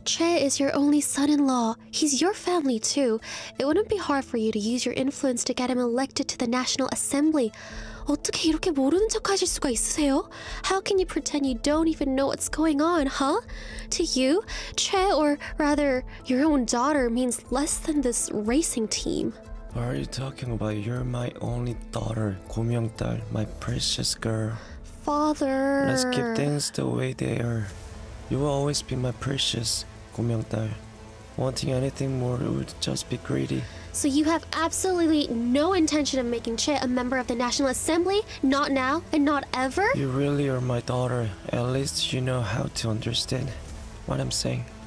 Che is your only son-in-law. He's your family too. It wouldn't be hard for you to use your influence to get him elected to the National Assembly. 어떻게 이렇게 모르는 척 하실 수가 있으세요? How can you pretend you don't even know what's going on, huh? To you, Che, or rather, your own daughter means less than this racing team. What are you talking about? You're my only daughter, 고명딸, my precious girl. Father... Let's keep things the way they are. You will always be my precious, 고명딸. Wanting anything more would just be greedy. So you have absolutely no intention of making Che a member of the National Assembly? Not now and not ever? You really are my daughter. At least you know how to understand what I'm saying.